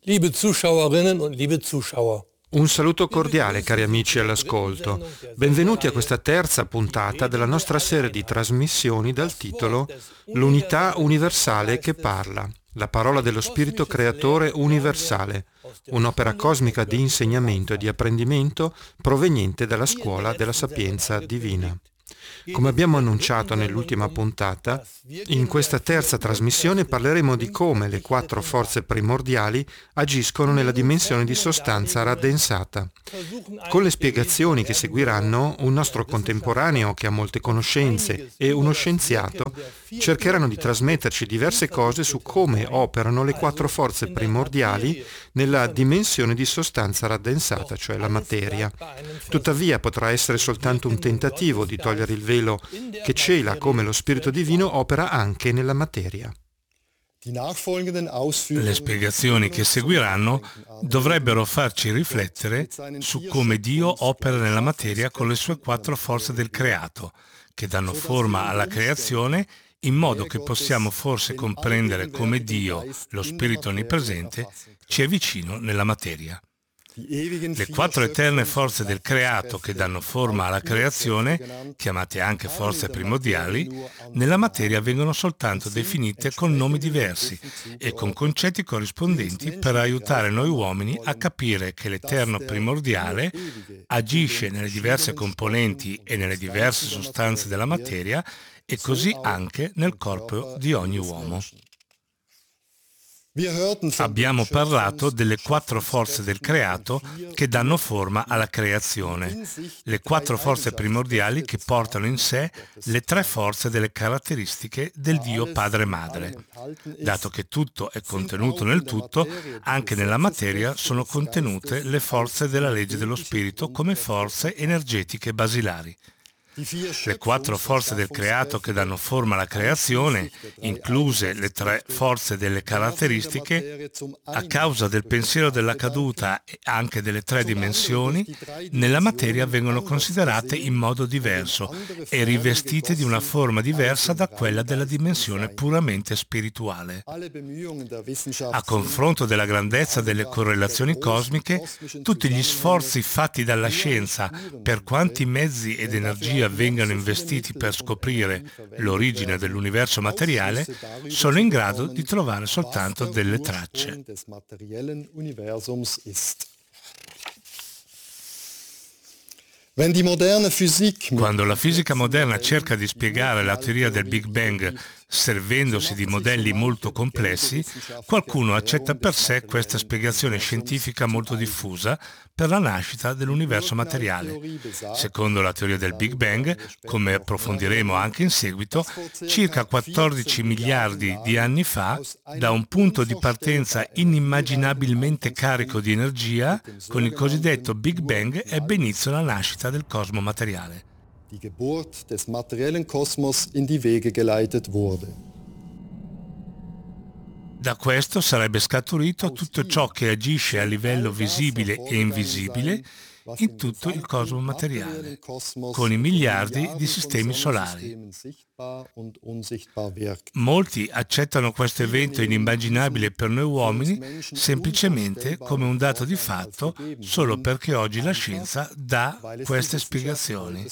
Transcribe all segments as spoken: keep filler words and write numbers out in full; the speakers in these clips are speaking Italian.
Liebe Zuschauerinnen und liebe Zuschauer. Un saluto cordiale, cari amici all'ascolto. Benvenuti a questa terza puntata della nostra serie di trasmissioni dal titolo L'unità universale che parla, la parola dello Spirito Creatore universale, un'opera cosmica di insegnamento e di apprendimento proveniente dalla scuola della sapienza divina. Come abbiamo annunciato nell'ultima puntata, in questa terza trasmissione parleremo di come le quattro forze primordiali agiscono nella dimensione di sostanza raddensata. Con le spiegazioni che seguiranno, un nostro contemporaneo che ha molte conoscenze e uno scienziato cercheranno di trasmetterci diverse cose su come operano le quattro forze primordiali nella dimensione di sostanza raddensata, cioè la materia. Tuttavia potrà essere soltanto un tentativo di togliere il velo che cela come lo Spirito Divino opera anche nella materia. Le spiegazioni che seguiranno dovrebbero farci riflettere su come Dio opera nella materia con le sue quattro forze del creato, che danno forma alla creazione, in modo che possiamo forse comprendere come Dio, lo Spirito Onnipresente, ci è vicino nella materia. Le quattro eterne forze del creato che danno forma alla creazione, chiamate anche forze primordiali, nella materia vengono soltanto definite con nomi diversi e con concetti corrispondenti per aiutare noi uomini a capire che l'eterno primordiale agisce nelle diverse componenti e nelle diverse sostanze della materia e così anche nel corpo di ogni uomo. Abbiamo parlato delle quattro forze del creato che danno forma alla creazione, le quattro forze primordiali che portano in sé le tre forze delle caratteristiche del Dio Padre Madre. Dato che tutto è contenuto nel tutto, anche nella materia sono contenute le forze della legge dello Spirito come forze energetiche basilari. Le quattro forze del creato che danno forma alla creazione, incluse le tre forze delle caratteristiche, a causa del pensiero della caduta e anche delle tre dimensioni, nella materia vengono considerate in modo diverso e rivestite di una forma diversa da quella della dimensione puramente spirituale. A confronto della grandezza delle correlazioni cosmiche, tutti gli sforzi fatti dalla scienza, per quanti mezzi ed energia vengano investiti per scoprire l'origine dell'universo materiale, sono in grado di trovare soltanto delle tracce. Quando la fisica moderna cerca di spiegare la teoria del Big Bang servendosi di modelli molto complessi, qualcuno accetta per sé questa spiegazione scientifica molto diffusa per la nascita dell'universo materiale. Secondo la teoria del Big Bang, come approfondiremo anche in seguito, circa quattordici miliardi di anni fa, da un punto di partenza inimmaginabilmente carico di energia, con il cosiddetto Big Bang ebbe inizio la nascita del cosmo materiale. Die Geburt des materiellen Kosmos in die Wege geleitet wurde. Da questo sarebbe scaturito tutto ciò che agisce a livello visibile e invisibile in tutto il cosmo materiale, con i miliardi di sistemi solari. Molti accettano questo evento inimmaginabile per noi uomini semplicemente come un dato di fatto solo perché oggi la scienza dà queste spiegazioni.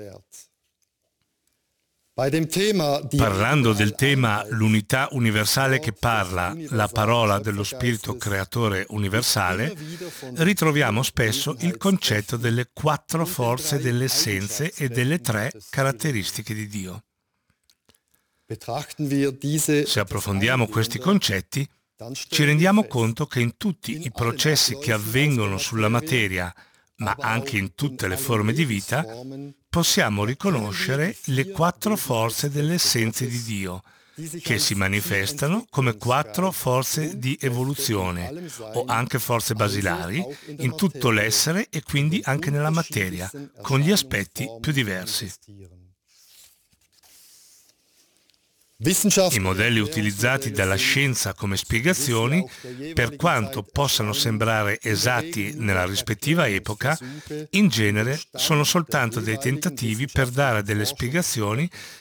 Parlando del tema l'unità universale che parla, la parola dello Spirito Creatore universale, ritroviamo spesso il concetto delle quattro forze delle essenze e delle tre caratteristiche di Dio. Se approfondiamo questi concetti, ci rendiamo conto che in tutti i processi che avvengono sulla materia, ma anche in tutte le forme di vita, possiamo riconoscere le quattro forze delle essenze di Dio, che si manifestano come quattro forze di evoluzione, o anche forze basilari, in tutto l'essere e quindi anche nella materia, con gli aspetti più diversi. I modelli utilizzati dalla scienza come spiegazioni, per quanto possano sembrare esatti nella rispettiva epoca, in genere sono soltanto dei tentativi per dare delle spiegazioni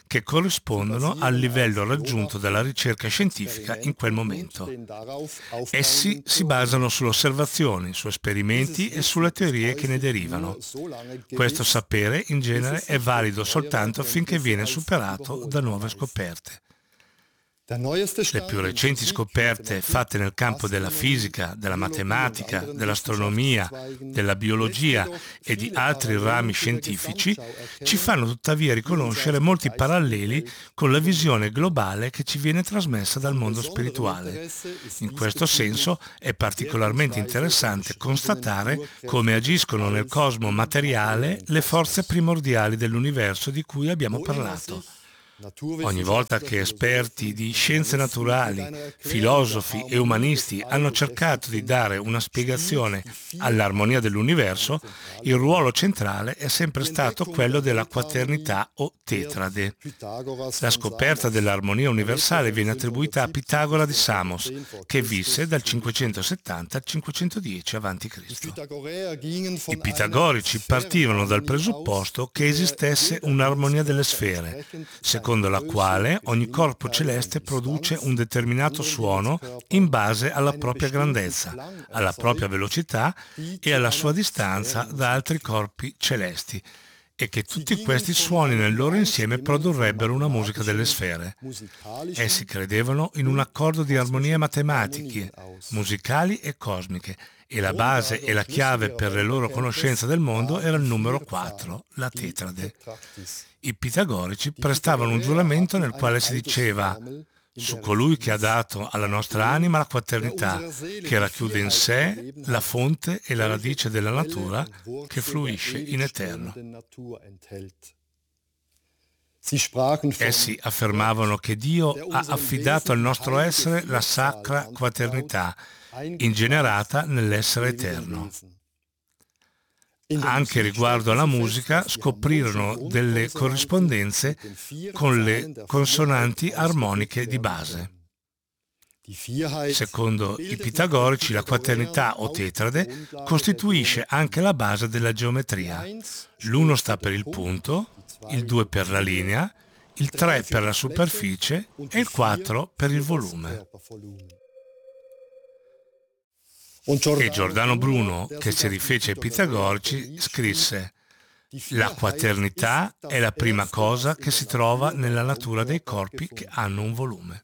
che corrispondono al livello raggiunto dalla ricerca scientifica in quel momento. Essi si basano sulle osservazioni, su esperimenti e sulle teorie che ne derivano. Questo sapere in genere è valido soltanto finché viene superato da nuove scoperte. Le più recenti scoperte fatte nel campo della fisica, della matematica, dell'astronomia, della biologia e di altri rami scientifici ci fanno tuttavia riconoscere molti paralleli con la visione globale che ci viene trasmessa dal mondo spirituale. In questo senso è particolarmente interessante constatare come agiscono nel cosmo materiale le forze primordiali dell'universo di cui abbiamo parlato. Ogni volta che esperti di scienze naturali, filosofi e umanisti hanno cercato di dare una spiegazione all'armonia dell'universo, il ruolo centrale è sempre stato quello della quaternità o tetrade. La scoperta dell'armonia universale viene attribuita a Pitagora di Samos, che visse dal cinquecentosettanta al cinquecentodieci avanti Cristo I pitagorici partivano dal presupposto che esistesse un'armonia delle sfere, secondo la quale ogni corpo celeste produce un determinato suono in base alla propria grandezza, alla propria velocità e alla sua distanza da altri corpi celesti, e che tutti questi suoni nel loro insieme produrrebbero una musica delle sfere. Essi credevano in un accordo di armonie matematiche, musicali e cosmiche, e la base e la chiave per le loro conoscenze del mondo era il numero quattro, la tetrade. I pitagorici prestavano un giuramento nel quale si diceva: su colui che ha dato alla nostra anima la quaternità, che racchiude in sé la fonte e la radice della natura che fluisce in eterno. Essi affermavano che Dio ha affidato al nostro essere la sacra quaternità, ingenerata nell'essere eterno. Anche riguardo alla musica scoprirono delle corrispondenze con le consonanti armoniche di base. Secondo i pitagorici, la quaternità o tetrade costituisce anche la base della geometria. L'uno sta per il punto, il due per la linea, il tre per la superficie e il quattro per il volume. E Giordano Bruno, che si rifece ai pitagorici, scrisse: la quaternità è la prima cosa che si trova nella natura dei corpi che hanno un volume.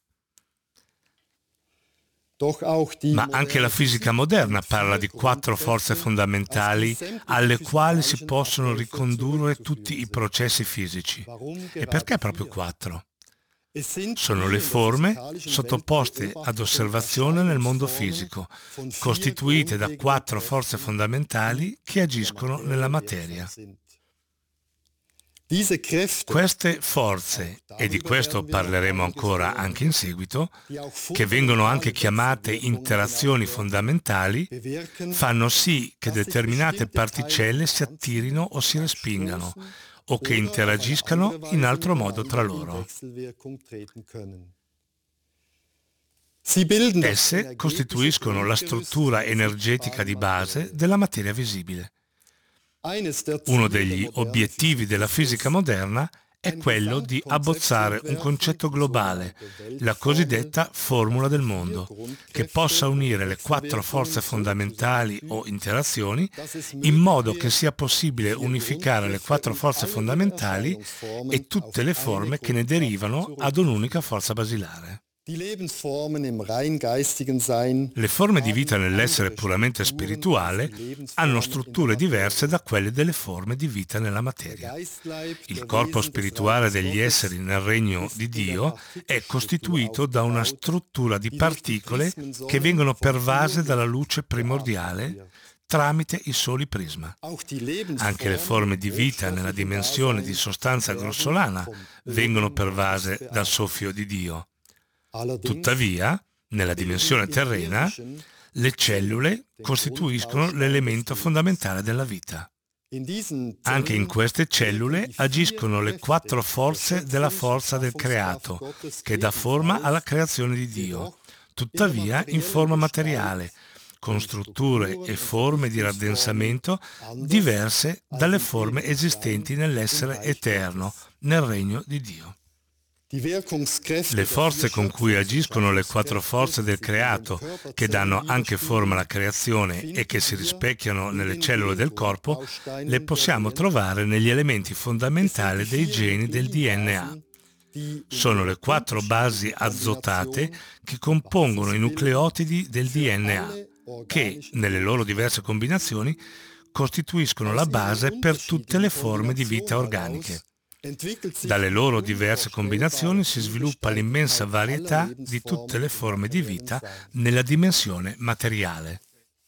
Ma anche la fisica moderna parla di quattro forze fondamentali alle quali si possono ricondurre tutti i processi fisici. E perché proprio quattro? Sono le forme sottoposte ad osservazione nel mondo fisico, costituite da quattro forze fondamentali che agiscono nella materia. Queste forze, e di questo parleremo ancora anche in seguito, che vengono anche chiamate interazioni fondamentali, fanno sì che determinate particelle si attirino o si respingano, o che interagiscano in altro modo tra loro. Esse costituiscono la struttura energetica di base della materia visibile. Uno degli obiettivi della fisica moderna è quello di abbozzare un concetto globale, la cosiddetta formula del mondo, che possa unire le quattro forze fondamentali o interazioni in modo che sia possibile unificare le quattro forze fondamentali e tutte le forme che ne derivano ad un'unica forza basilare. Le forme di vita nell'essere puramente spirituale hanno strutture diverse da quelle delle forme di vita nella materia. Il corpo spirituale degli esseri nel regno di Dio è costituito da una struttura di particole che vengono pervase dalla luce primordiale tramite i soli prisma. Anche le forme di vita nella dimensione di sostanza grossolana vengono pervase dal soffio di Dio. Tuttavia, nella dimensione terrena, le cellule costituiscono l'elemento fondamentale della vita. Anche in queste cellule agiscono le quattro forze della forza del creato, che dà forma alla creazione di Dio, tuttavia in forma materiale, con strutture e forme di raddensamento diverse dalle forme esistenti nell'essere eterno, nel regno di Dio. Le forze con cui agiscono le quattro forze del creato, che danno anche forma alla creazione e che si rispecchiano nelle cellule del corpo, le possiamo trovare negli elementi fondamentali dei geni del D N A. Sono le quattro basi azotate che compongono i nucleotidi del D N A, che, nelle loro diverse combinazioni, costituiscono la base per tutte le forme di vita organiche. Dalle loro diverse combinazioni si sviluppa l'immensa varietà di tutte le forme di vita nella dimensione materiale.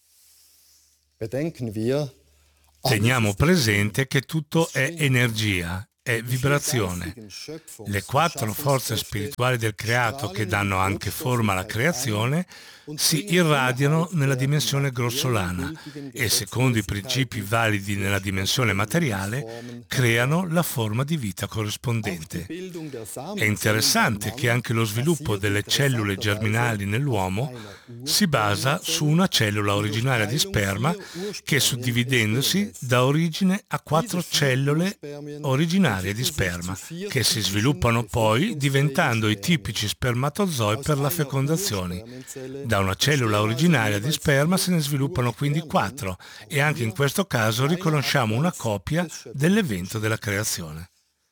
Teniamo presente che tutto è energia, è vibrazione. Le quattro forze spirituali del creato, che danno anche forma alla creazione, si irradiano nella dimensione grossolana e, secondo i principi validi nella dimensione materiale, creano la forma di vita corrispondente. È interessante che anche lo sviluppo delle cellule germinali nell'uomo si basa su una cellula originaria di sperma che, suddividendosi, dà origine a quattro cellule originarie di sperma, che si sviluppano poi diventando i tipici spermatozoi per la fecondazione. Da una cellula originaria di sperma se ne sviluppano quindi quattro e anche in questo caso riconosciamo una copia dell'evento della creazione.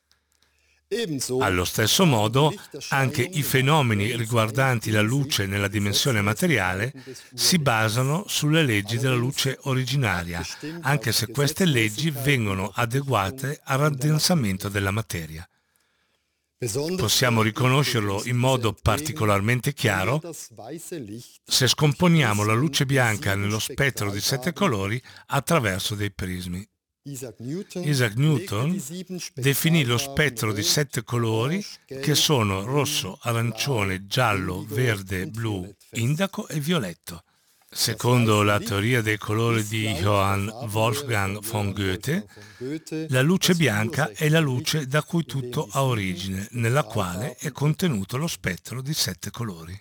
Allo stesso modo, anche i fenomeni riguardanti la luce nella dimensione materiale si basano sulle leggi della luce originaria, anche se queste leggi vengono adeguate al raddensamento della materia. Possiamo riconoscerlo in modo particolarmente chiaro se scomponiamo la luce bianca nello spettro di sette colori attraverso dei prismi. Isaac Newton definì lo spettro di sette colori che sono rosso, arancione, giallo, verde, blu, indaco e violetto. Secondo la teoria dei colori di Johann Wolfgang von Goethe, la luce bianca è la luce da cui tutto ha origine, nella quale è contenuto lo spettro di sette colori.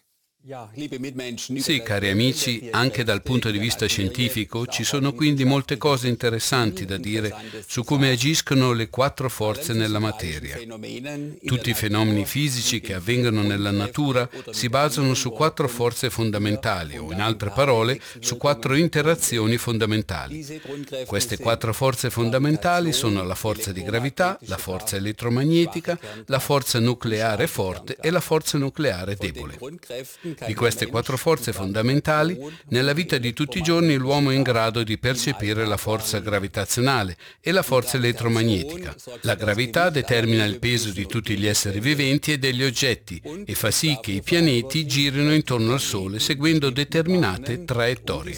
Sì, cari amici, anche dal punto di vista scientifico ci sono quindi molte cose interessanti da dire su come agiscono le quattro forze nella materia. Tutti i fenomeni fisici che avvengono nella natura si basano su quattro forze fondamentali, o in altre parole, su quattro interazioni fondamentali. Queste quattro forze fondamentali sono la forza di gravità, la forza elettromagnetica, la forza nucleare forte e la forza nucleare debole. Di queste quattro forze fondamentali, nella vita di tutti i giorni l'uomo è in grado di percepire la forza gravitazionale e la forza elettromagnetica. La gravità determina il peso di tutti gli esseri viventi e degli oggetti e fa sì che i pianeti girino intorno al Sole seguendo determinate traiettorie.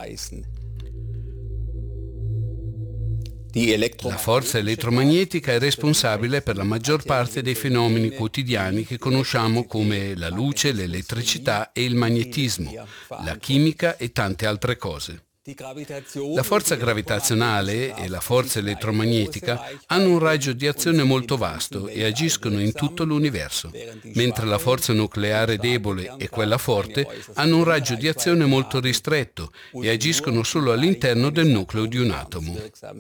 La forza elettromagnetica è responsabile per la maggior parte dei fenomeni quotidiani che conosciamo come la luce, l'elettricità e il magnetismo, la chimica e tante altre cose. La forza gravitazionale e la forza elettromagnetica hanno un raggio di azione molto vasto e agiscono in tutto l'universo, mentre la forza nucleare debole e quella forte hanno un raggio di azione molto ristretto e agiscono solo all'interno del nucleo di un atomo.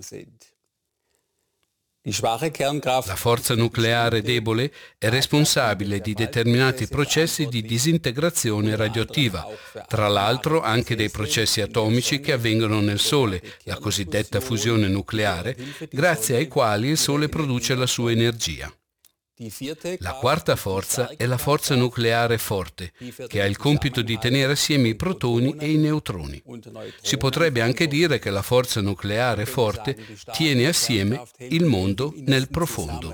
La forza nucleare debole è responsabile di determinati processi di disintegrazione radioattiva, tra l'altro anche dei processi atomici che avvengono nel Sole, la cosiddetta fusione nucleare, grazie ai quali il Sole produce la sua energia. La quarta forza è la forza nucleare forte, che ha il compito di tenere assieme i protoni e i neutroni. Si potrebbe anche dire che la forza nucleare forte tiene assieme il mondo nel profondo.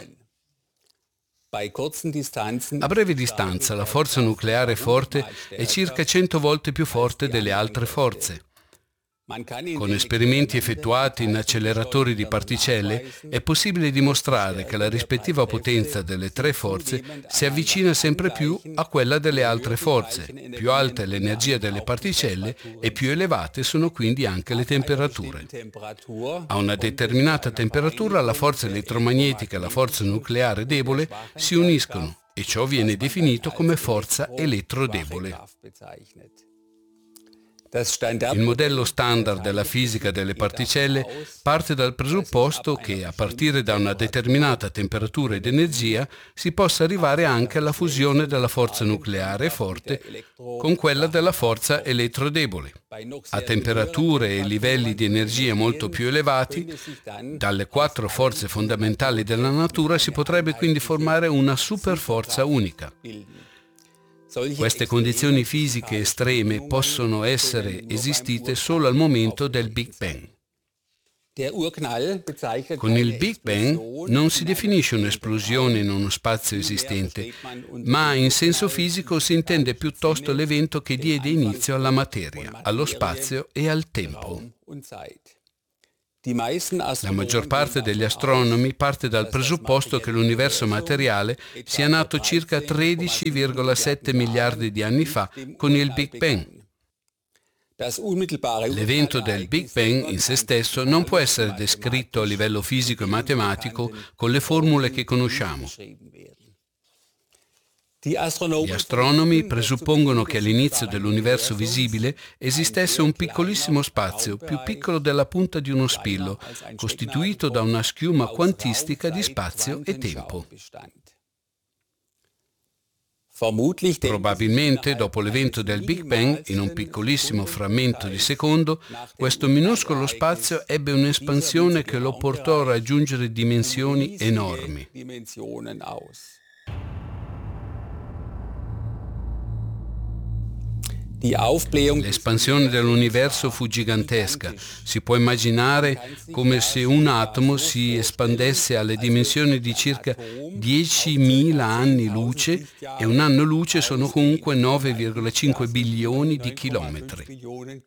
A breve distanza la forza nucleare forte è circa cento volte più forte delle altre forze. Con esperimenti effettuati in acceleratori di particelle è possibile dimostrare che la rispettiva potenza delle tre forze si avvicina sempre più a quella delle altre forze. Più alta è l'energia delle particelle e più elevate sono quindi anche le temperature. A una determinata temperatura la forza elettromagnetica e la forza nucleare debole si uniscono e ciò viene definito come forza elettrodebole. Il modello standard della fisica delle particelle parte dal presupposto che a partire da una determinata temperatura ed energia si possa arrivare anche alla fusione della forza nucleare forte con quella della forza elettrodebole. A temperature e livelli di energia molto più elevati, dalle quattro forze fondamentali della natura si potrebbe quindi formare una superforza unica. Queste condizioni fisiche estreme possono essere esistite solo al momento del Big Bang. Con il Big Bang non si definisce un'esplosione in uno spazio esistente, ma in senso fisico si intende piuttosto l'evento che diede inizio alla materia, allo spazio e al tempo. La maggior parte degli astronomi parte dal presupposto che l'universo materiale sia nato circa tredici virgola sette miliardi di anni fa con il Big Bang. L'evento del Big Bang in se stesso non può essere descritto a livello fisico e matematico con le formule che conosciamo. Gli astronomi presuppongono che all'inizio dell'universo visibile esistesse un piccolissimo spazio, più piccolo della punta di uno spillo, costituito da una schiuma quantistica di spazio e tempo. Probabilmente, dopo l'evento del Big Bang, in un piccolissimo frammento di secondo, questo minuscolo spazio ebbe un'espansione che lo portò a raggiungere dimensioni enormi. L'espansione dell'universo fu gigantesca. Si può immaginare come se un atomo si espandesse alle dimensioni di circa diecimila anni luce e un anno luce sono comunque nove virgola cinque bilioni di chilometri.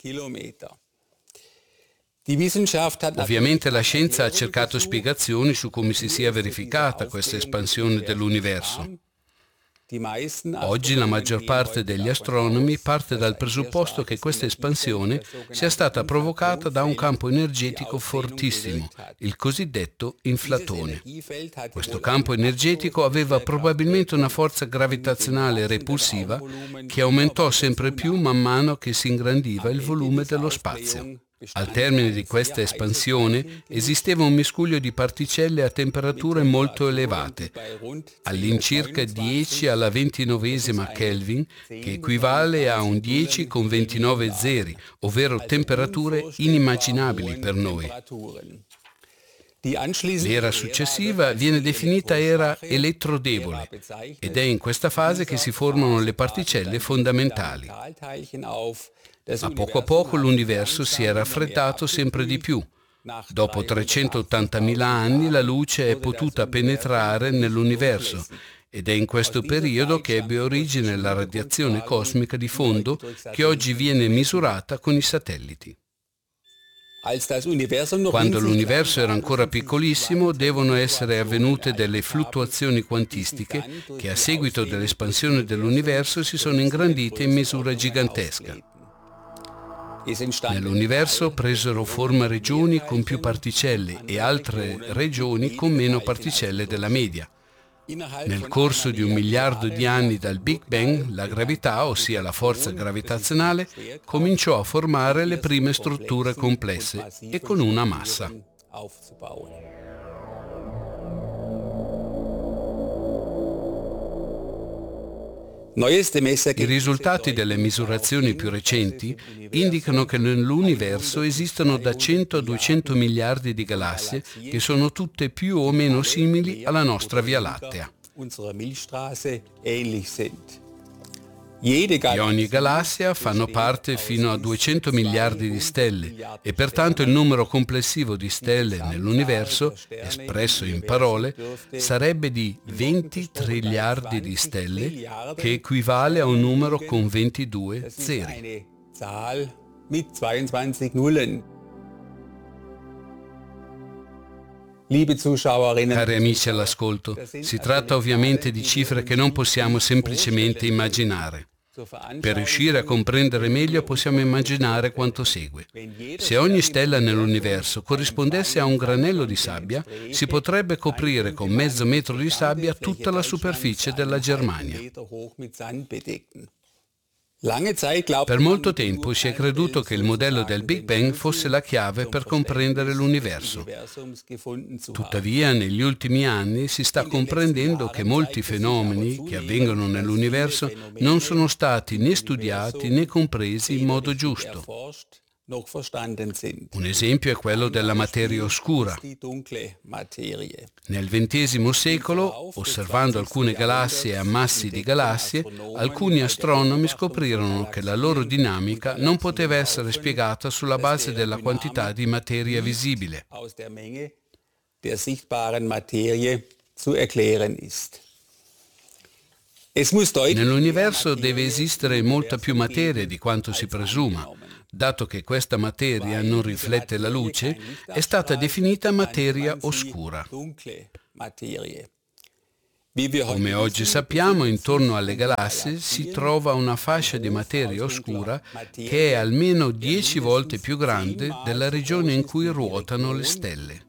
Ovviamente la scienza ha cercato spiegazioni su come si sia verificata questa espansione dell'universo. Oggi la maggior parte degli astronomi parte dal presupposto che questa espansione sia stata provocata da un campo energetico fortissimo, il cosiddetto inflatone. Questo campo energetico aveva probabilmente una forza gravitazionale repulsiva che aumentò sempre più man mano che si ingrandiva il volume dello spazio. Al termine di questa espansione esisteva un miscuglio di particelle a temperature molto elevate, all'incirca dieci alla ventinovesima Kelvin, che equivale a un dieci con ventinove zeri, ovvero temperature inimmaginabili per noi. L'era successiva viene definita era elettrodebole ed è in questa fase che si formano le particelle fondamentali. A poco a poco l'universo si è raffreddato sempre di più. Dopo trecentottantamila anni la luce è potuta penetrare nell'universo ed è in questo periodo che ebbe origine la radiazione cosmica di fondo che oggi viene misurata con i satelliti. Quando l'universo era ancora piccolissimo, devono essere avvenute delle fluttuazioni quantistiche che a seguito dell'espansione dell'universo si sono ingrandite in misura gigantesca. Nell'universo presero forma regioni con più particelle e altre regioni con meno particelle della media. Nel corso di un miliardo di anni dal Big Bang, la gravità, ossia la forza gravitazionale, cominciò a formare le prime strutture complesse e con una massa. I risultati delle misurazioni più recenti indicano che nell'universo esistono da cento a duecento miliardi di galassie che sono tutte più o meno simili alla nostra Via Lattea. Di ogni galassia fanno parte fino a duecento miliardi di stelle e pertanto il numero complessivo di stelle nell'universo, espresso in parole, sarebbe di venti triliardi di stelle, che equivale a un numero con ventidue zeri. Cari amici all'ascolto, si tratta ovviamente di cifre che non possiamo semplicemente immaginare. Per riuscire a comprendere meglio possiamo immaginare quanto segue. Se ogni stella nell'universo corrispondesse a un granello di sabbia, si potrebbe coprire con mezzo metro di sabbia tutta la superficie della Germania. Per molto tempo si è creduto che il modello del Big Bang fosse la chiave per comprendere l'universo. Tuttavia, negli ultimi anni si sta comprendendo che molti fenomeni che avvengono nell'universo non sono stati né studiati né compresi in modo giusto. Un esempio è quello della materia oscura. Nel ventesimo secolo, osservando alcune galassie e ammassi di galassie, alcuni astronomi scoprirono che la loro dinamica non poteva essere spiegata sulla base della quantità di materia visibile. Nell'universo deve esistere molta più materia di quanto si presuma. Dato che questa materia non riflette la luce, è stata definita materia oscura. Come oggi sappiamo, intorno alle galassie si trova una fascia di materia oscura che è almeno dieci volte più grande della regione in cui ruotano le stelle.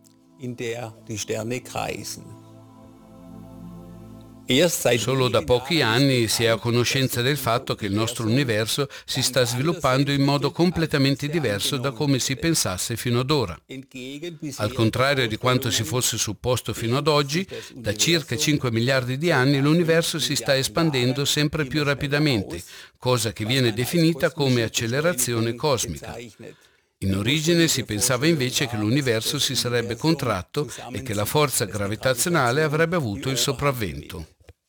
Solo da pochi anni si è a conoscenza del fatto che il nostro universo si sta sviluppando in modo completamente diverso da come si pensasse fino ad ora. Al contrario di quanto si fosse supposto fino ad oggi, da circa cinque miliardi di anni l'universo si sta espandendo sempre più rapidamente, cosa che viene definita come accelerazione cosmica. In origine si pensava invece che l'universo si sarebbe contratto e che la forza gravitazionale avrebbe avuto il sopravvento.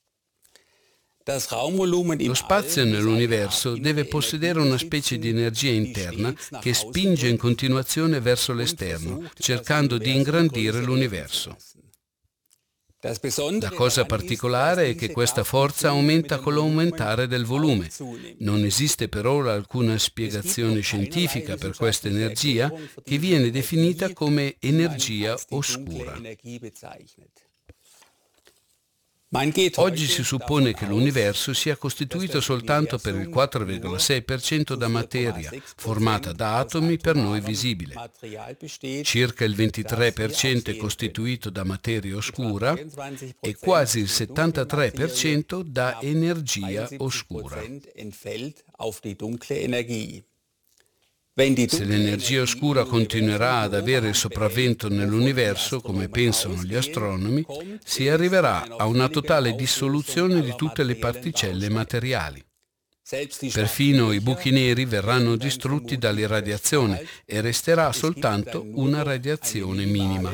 Lo spazio nell'universo deve possedere una specie di energia interna che spinge in continuazione verso l'esterno, cercando di ingrandire l'universo. La cosa particolare è che questa forza aumenta con l'aumentare del volume. Non esiste per ora alcuna spiegazione scientifica per questa energia, che viene definita come energia oscura. Oggi si suppone che l'universo sia costituito soltanto per il quattro virgola sei per cento da materia, formata da atomi per noi visibile. Circa il ventitré per cento è costituito da materia oscura e quasi il settantatré per cento da energia oscura. Se l'energia oscura continuerà ad avere il sopravvento nell'universo, come pensano gli astronomi, si arriverà a una totale dissoluzione di tutte le particelle materiali. Perfino i buchi neri verranno distrutti dall'irradiazione e resterà soltanto una radiazione minima.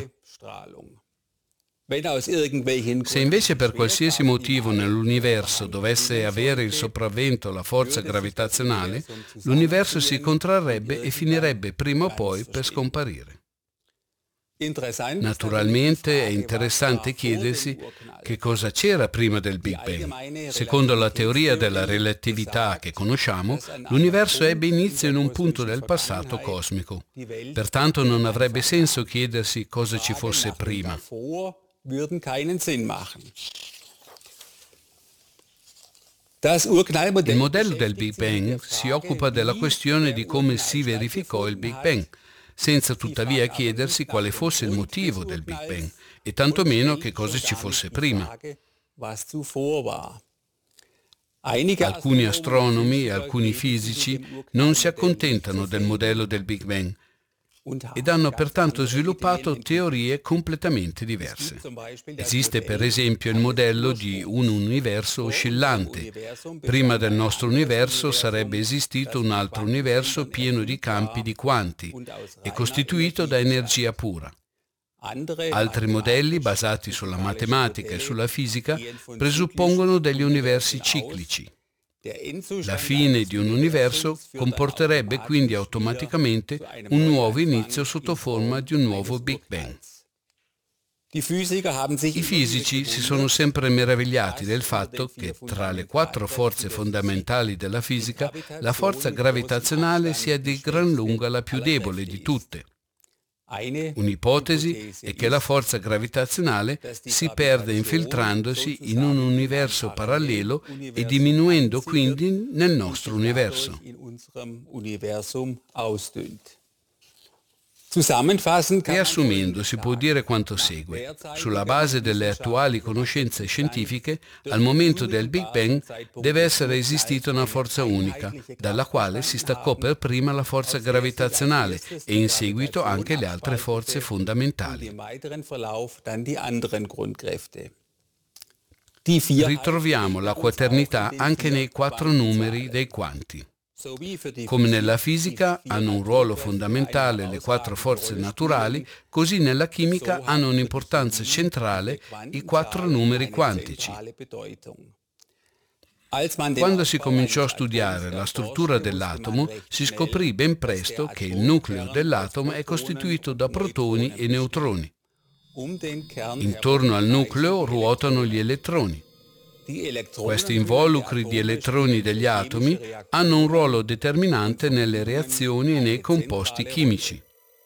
Se invece per qualsiasi motivo nell'universo dovesse avere il sopravvento la forza gravitazionale, l'universo si contrarrebbe e finirebbe prima o poi per scomparire. Naturalmente è interessante chiedersi che cosa c'era prima del Big Bang. Secondo la teoria della relatività che conosciamo, l'universo ebbe inizio in un punto del passato cosmico. Pertanto non avrebbe senso chiedersi cosa ci fosse prima. würden keinen Sinn machen. Il modello del Big Bang si occupa della questione di come si verificò il Big Bang, senza tuttavia chiedersi quale fosse il motivo del Big Bang e tantomeno che cosa ci fosse prima. Alcuni astronomi e alcuni fisici non si accontentano del modello del Big Bang ed hanno pertanto sviluppato teorie completamente diverse. Esiste per esempio il modello di un universo oscillante. Prima del nostro universo sarebbe esistito un altro universo pieno di campi di quanti e costituito da energia pura. Altri modelli, basati sulla matematica e sulla fisica, presuppongono degli universi ciclici. La fine di un universo comporterebbe quindi automaticamente un nuovo inizio sotto forma di un nuovo Big Bang. I fisici si sono sempre meravigliati del fatto che tra le quattro forze fondamentali della fisica la forza gravitazionale sia di gran lunga la più debole di tutte. Un'ipotesi è che la forza gravitazionale si perde infiltrandosi in un universo parallelo e diminuendo quindi nel nostro universo. Riassumendo, si può dire quanto segue. Sulla base delle attuali conoscenze scientifiche, al momento del Big Bang deve essere esistita una forza unica, dalla quale si staccò per prima la forza gravitazionale e in seguito anche le altre forze fondamentali. Ritroviamo la quaternità anche nei quattro numeri dei quanti. Come nella fisica hanno un ruolo fondamentale le quattro forze naturali, così nella chimica hanno un'importanza centrale i quattro numeri quantici. Quando si cominciò a studiare la struttura dell'atomo, si scoprì ben presto che il nucleo dell'atomo è costituito da protoni e neutroni. Intorno al nucleo ruotano gli elettroni. Questi involucri di elettroni degli atomi hanno un ruolo determinante nelle reazioni e nei composti chimici.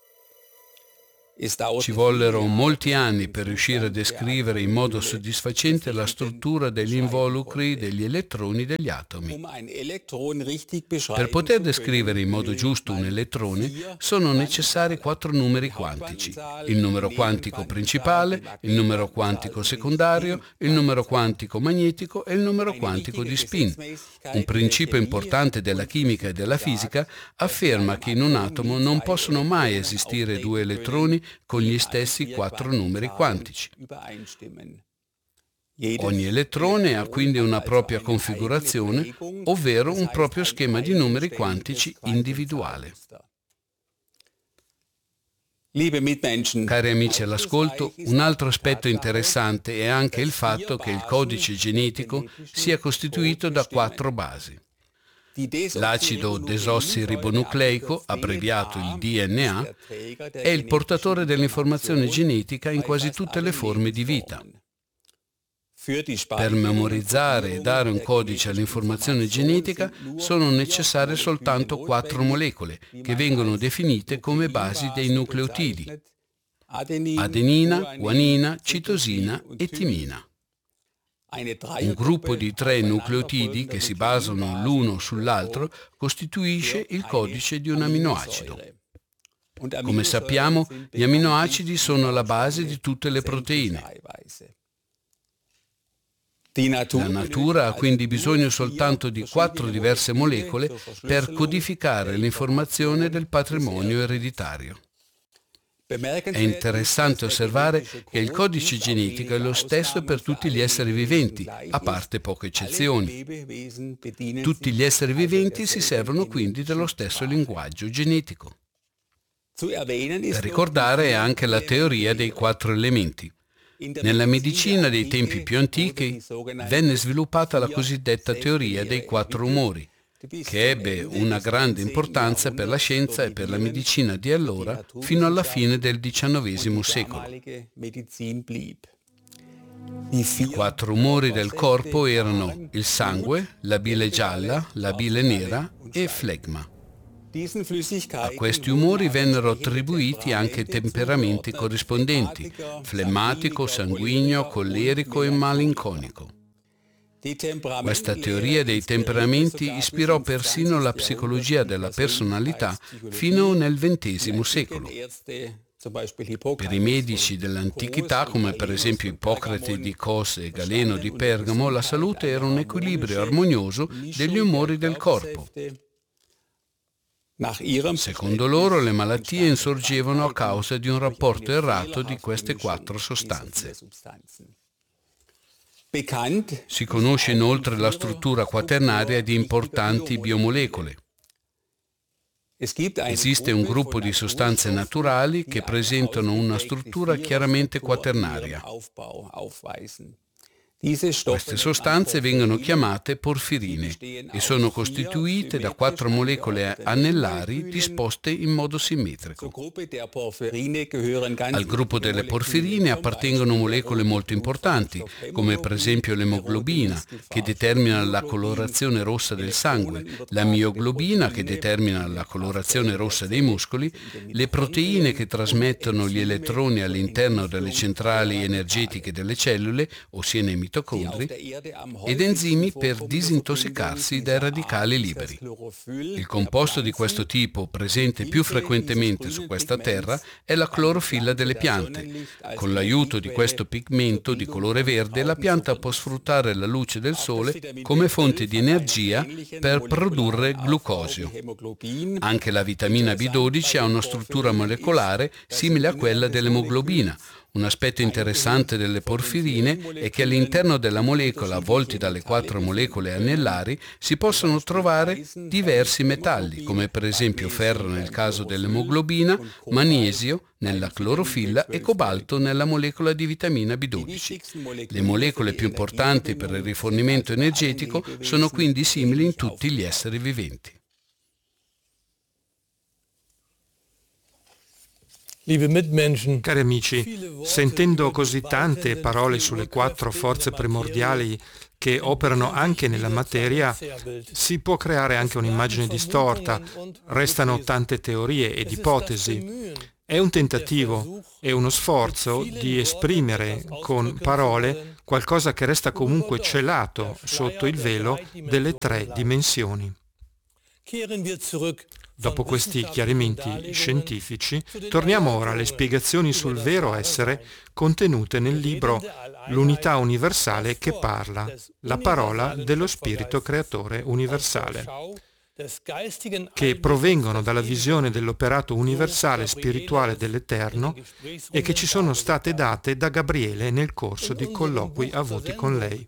Ci vollero molti anni per riuscire a descrivere in modo soddisfacente la struttura degli involucri degli elettroni degli atomi. Per poter descrivere in modo giusto un elettrone sono necessari quattro numeri quantici: il numero quantico principale, il numero quantico secondario, il numero quantico magnetico e il numero quantico di spin. Un principio importante della chimica e della fisica afferma che in un atomo non possono mai esistere due elettroni con gli stessi quattro numeri quantici. Ogni elettrone ha quindi una propria configurazione, ovvero un proprio schema di numeri quantici individuale. Cari amici all'ascolto, un altro aspetto interessante è anche il fatto che il codice genetico sia costituito da quattro basi. L'acido desossiribonucleico, abbreviato il D N A, è il portatore dell'informazione genetica in quasi tutte le forme di vita. Per memorizzare e dare un codice all'informazione genetica sono necessarie soltanto quattro molecole, che vengono definite come basi dei nucleotidi: adenina, guanina, citosina e timina. Un gruppo di tre nucleotidi che si basano l'uno sull'altro costituisce il codice di un aminoacido. Come sappiamo, gli aminoacidi sono la base di tutte le proteine. La natura ha quindi bisogno soltanto di quattro diverse molecole per codificare l'informazione del patrimonio ereditario. È interessante osservare che il codice genetico è lo stesso per tutti gli esseri viventi, a parte poche eccezioni. Tutti gli esseri viventi si servono quindi dello stesso linguaggio genetico. Da ricordare è anche la teoria dei quattro elementi. Nella medicina dei tempi più antichi venne sviluppata la cosiddetta teoria dei quattro umori, che ebbe una grande importanza per la scienza e per la medicina di allora fino alla fine del diciannovesimo secolo. I quattro umori del corpo erano il sangue, la bile gialla, la bile nera e flegma. A questi umori vennero attribuiti anche temperamenti corrispondenti: flemmatico, sanguigno, collerico e malinconico. Questa teoria dei temperamenti ispirò persino la psicologia della personalità fino nel ventesimo secolo. Per i medici dell'antichità, come per esempio Ippocrate di Cos e Galeno di Pergamo, la salute era un equilibrio armonioso degli umori del corpo. Secondo loro, le malattie insorgevano a causa di un rapporto errato di queste quattro sostanze. Si conosce inoltre la struttura quaternaria di importanti biomolecole. Esiste un gruppo di sostanze naturali che presentano una struttura chiaramente quaternaria. Queste sostanze vengono chiamate porfirine e sono costituite da quattro molecole anellari disposte in modo simmetrico. Al gruppo delle porfirine appartengono molecole molto importanti, come per esempio l'emoglobina, che determina la colorazione rossa del sangue, la mioglobina, che determina la colorazione rossa dei muscoli, le proteine che trasmettono gli elettroni all'interno delle centrali energetiche delle cellule, ossia nei mitocondri, ed enzimi per disintossicarsi dai radicali liberi. Il composto di questo tipo, presente più frequentemente su questa terra, è la clorofilla delle piante. Con l'aiuto di questo pigmento di colore verde, la pianta può sfruttare la luce del sole come fonte di energia per produrre glucosio. Anche la vitamina B dodici ha una struttura molecolare simile a quella dell'emoglobina. Un aspetto interessante delle porfirine è che all'interno della molecola, avvolti dalle quattro molecole anellari, si possono trovare diversi metalli, come per esempio ferro nel caso dell'emoglobina, magnesio nella clorofilla e cobalto nella molecola di vitamina B dodici. Le molecole più importanti per il rifornimento energetico sono quindi simili in tutti gli esseri viventi. Cari amici, sentendo così tante parole sulle quattro forze primordiali che operano anche nella materia, si può creare anche un'immagine distorta, restano tante teorie ed ipotesi. È un tentativo, è uno sforzo di esprimere con parole qualcosa che resta comunque celato sotto il velo delle tre dimensioni. Dopo questi chiarimenti scientifici, torniamo ora alle spiegazioni sul vero essere contenute nel libro L'unità universale che parla, la parola dello Spirito Creatore universale, che provengono dalla visione dell'operato universale spirituale dell'Eterno e che ci sono state date da Gabriele nel corso di colloqui avuti con lei.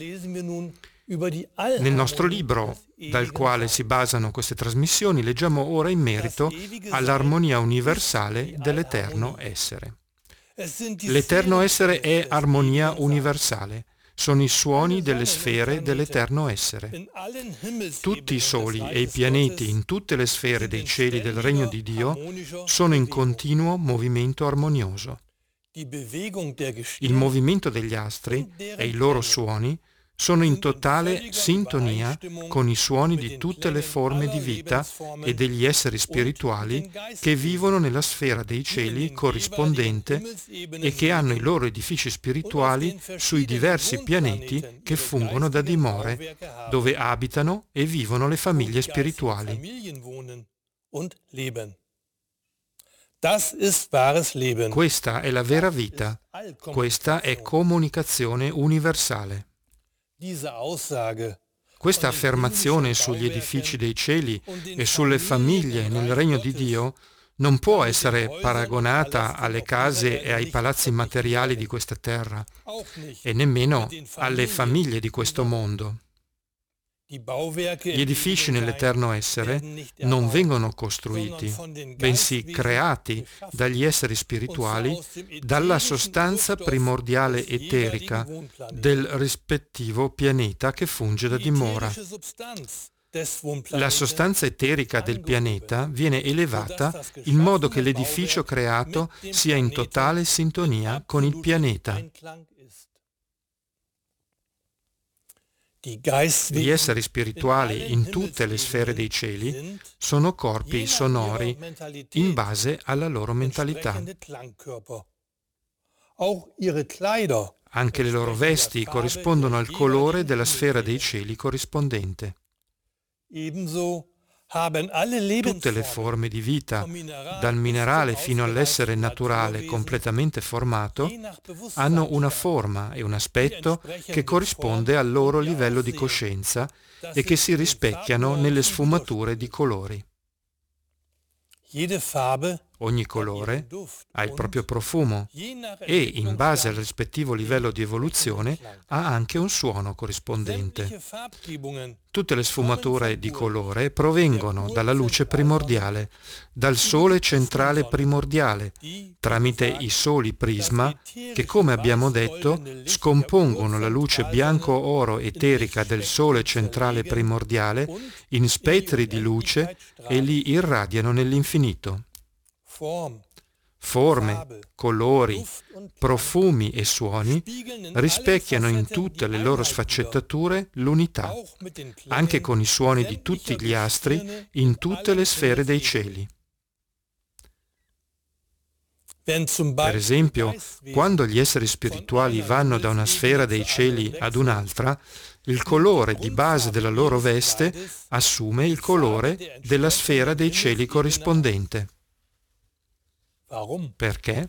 Nel nostro libro, dal quale si basano queste trasmissioni, leggiamo ora in merito all'armonia universale dell'Eterno Essere. L'Eterno Essere è armonia universale, sono i suoni delle sfere dell'Eterno Essere. Tutti i soli e i pianeti in tutte le sfere dei cieli del Regno di Dio sono in continuo movimento armonioso. Il movimento degli astri e i loro suoni sono in totale sintonia con i suoni di tutte le forme di vita e degli esseri spirituali che vivono nella sfera dei cieli corrispondente e che hanno i loro edifici spirituali sui diversi pianeti che fungono da dimore, dove abitano e vivono le famiglie spirituali. Questa è la vera vita, questa è comunicazione universale. Questa affermazione sugli edifici dei cieli e sulle famiglie nel regno di Dio non può essere paragonata alle case e ai palazzi materiali di questa terra e nemmeno alle famiglie di questo mondo. Gli edifici nell'Eterno Essere non vengono costruiti, bensì creati dagli esseri spirituali dalla sostanza primordiale eterica del rispettivo pianeta che funge da dimora. La sostanza eterica del pianeta viene elevata in modo che l'edificio creato sia in totale sintonia con il pianeta. Gli esseri spirituali in tutte le sfere dei cieli sono corpi sonori in base alla loro mentalità. Anche le loro vesti corrispondono al colore della sfera dei cieli corrispondente. Tutte le forme di vita, dal minerale fino all'essere naturale completamente formato, hanno una forma e un aspetto che corrisponde al loro livello di coscienza e che si rispecchiano nelle sfumature di colori. Ogni colore ha il proprio profumo e, in base al rispettivo livello di evoluzione, ha anche un suono corrispondente. Tutte le sfumature di colore provengono dalla luce primordiale, dal sole centrale primordiale, tramite i soli prisma che, come abbiamo detto, scompongono la luce bianco-oro eterica del sole centrale primordiale in spettri di luce e li irradiano nell'infinito. Forme, colori, profumi e suoni rispecchiano in tutte le loro sfaccettature l'unità, anche con i suoni di tutti gli astri in tutte le sfere dei cieli. Per esempio, quando gli esseri spirituali vanno da una sfera dei cieli ad un'altra, il colore di base della loro veste assume il colore della sfera dei cieli corrispondente. Perché?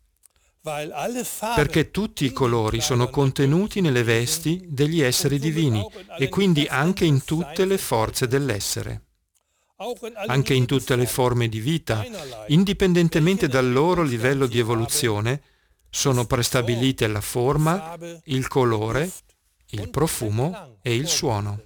Perché tutti i colori sono contenuti nelle vesti degli esseri divini e quindi anche in tutte le forze dell'essere, anche in tutte le forme di vita, indipendentemente dal loro livello di evoluzione, sono prestabilite la forma, il colore, il profumo e il suono.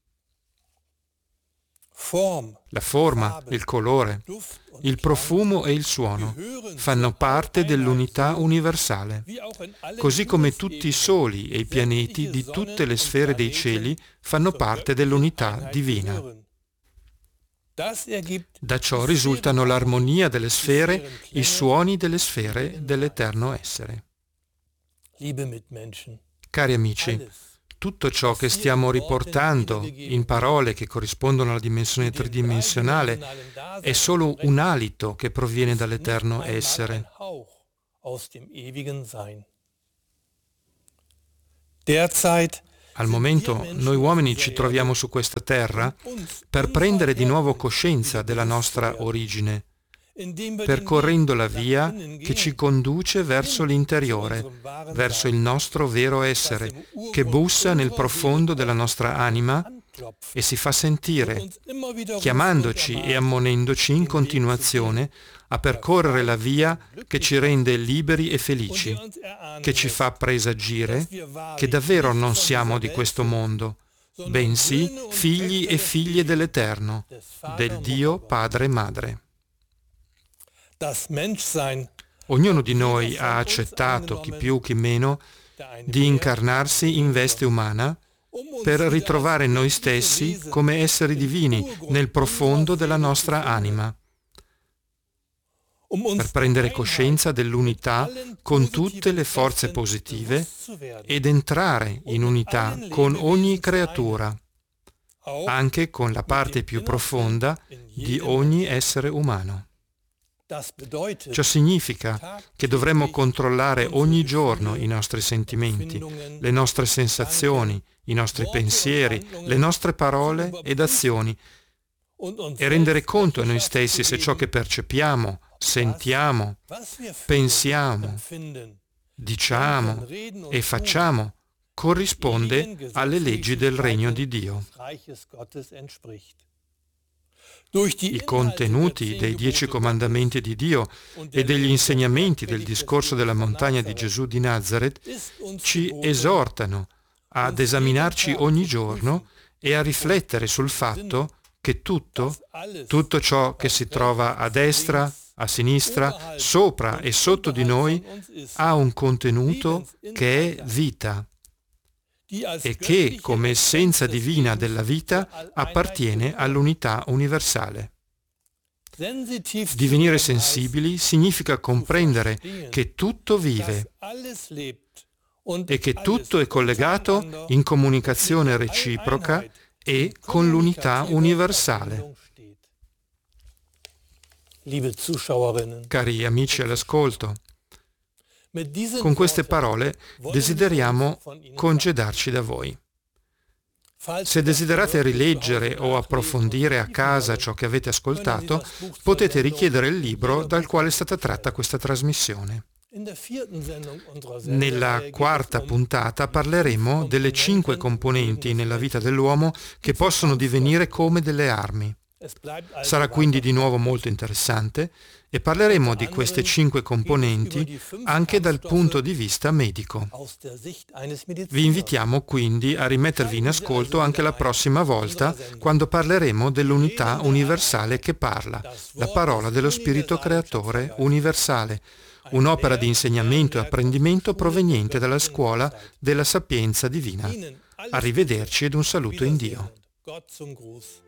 La forma, il colore, il profumo e il suono fanno parte dell'unità universale, così come tutti i soli e i pianeti di tutte le sfere dei cieli fanno parte dell'unità divina. Da ciò risultano l'armonia delle sfere, i suoni delle sfere dell'eterno essere. Cari amici, tutto ciò che stiamo riportando in parole che corrispondono alla dimensione tridimensionale è solo un alito che proviene dall'eterno essere. Al momento noi uomini ci troviamo su questa terra per prendere di nuovo coscienza della nostra origine, percorrendo la via che ci conduce verso l'interiore, verso il nostro vero essere, che bussa nel profondo della nostra anima e si fa sentire, chiamandoci e ammonendoci in continuazione a percorrere la via che ci rende liberi e felici, che ci fa presagire che davvero non siamo di questo mondo, bensì figli e figlie dell'Eterno, del Dio Padre e Madre. Ognuno di noi ha accettato, chi più chi meno, di incarnarsi in veste umana per ritrovare noi stessi come esseri divini nel profondo della nostra anima, per prendere coscienza dell'unità con tutte le forze positive ed entrare in unità con ogni creatura, anche con la parte più profonda di ogni essere umano. Ciò significa che dovremmo controllare ogni giorno i nostri sentimenti, le nostre sensazioni, i nostri pensieri, le nostre parole ed azioni e rendere conto a noi stessi se ciò che percepiamo, sentiamo, pensiamo, diciamo e facciamo corrisponde alle leggi del regno di Dio. I contenuti dei dieci comandamenti di Dio e degli insegnamenti del discorso della montagna di Gesù di Nazaret ci esortano ad esaminarci ogni giorno e a riflettere sul fatto che tutto, tutto ciò che si trova a destra, a sinistra, sopra e sotto di noi ha un contenuto che è vita e che, come essenza divina della vita, appartiene all'unità universale. Divenire sensibili significa comprendere che tutto vive e che tutto è collegato in comunicazione reciproca e con l'unità universale. Cari amici all'ascolto, con queste parole desideriamo congedarci da voi. Se desiderate rileggere o approfondire a casa ciò che avete ascoltato, potete richiedere il libro dal quale è stata tratta questa trasmissione. Nella quarta puntata parleremo delle cinque componenti nella vita dell'uomo che possono divenire come delle armi. Sarà quindi di nuovo molto interessante e parleremo di queste cinque componenti anche dal punto di vista medico. Vi invitiamo quindi a rimettervi in ascolto anche la prossima volta quando parleremo dell'unità universale che parla, la parola dello Spirito Creatore universale, un'opera di insegnamento e apprendimento proveniente dalla scuola della sapienza divina. Arrivederci ed un saluto in Dio.